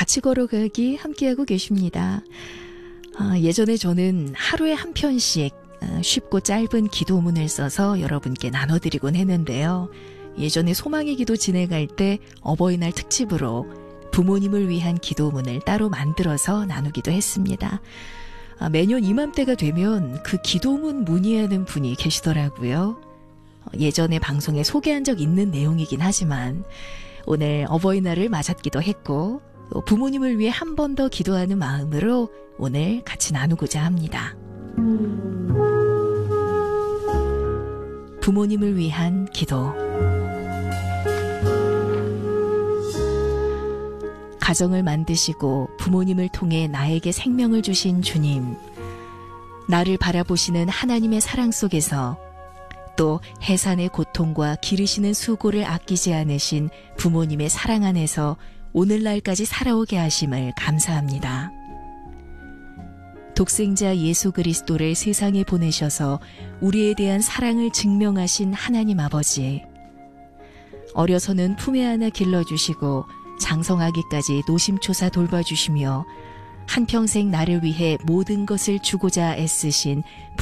같이 걸어가기 함께하고 계십니다. 예전에 저는 하루에 한 편씩 쉽고 짧은 기도문을 써서 여러분께 나눠드리곤 했는데요. 예전에 소망의 기도 진행할 때 어버이날 특집으로 부모님을 위한 기도문을 따로 만들어서 나누기도 했습니다. 매년 이맘때가 되면 그 기도문 문의하는 분이 계시더라고요. 예전에 방송에 소개한 적 있는 내용이긴 하지만 오늘 어버이날을 맞았기도 했고 또 부모님을 위해 한 번 더 기도하는 마음으로 오늘 같이 나누고자 합니다. 부모님을 위한 기도. 가정을 만드시고 부모님을 통해 나에게 생명을 주신 주님, 나를 바라보시는 하나님의 사랑 속에서 또 해산의 고통과 기르시는 수고를 아끼지 않으신 부모님의 사랑 안에서 오늘날까지 살아오게 하심을 감사합니다. 독생자 예수 그리스도를 세상에 보내셔서 우리에 대한 사랑을 증명하신 하나님 아버지, 어려서는 품에 안아 길러주시고 장성하기까지 노심초사 돌봐주시며 한평생 나를 위해 모든 것을 주고자 애쓰신